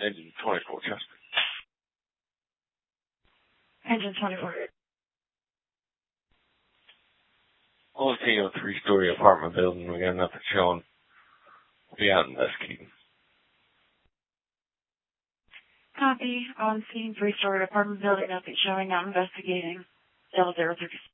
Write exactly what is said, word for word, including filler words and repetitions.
Engine twenty-four, Chester. Engine twenty-four. Only seeing a three-story apartment building. We got nothing showing. Be out investigating. Copy. On scene, three-story apartment building, nothing showing, not investigating. Delta zero three.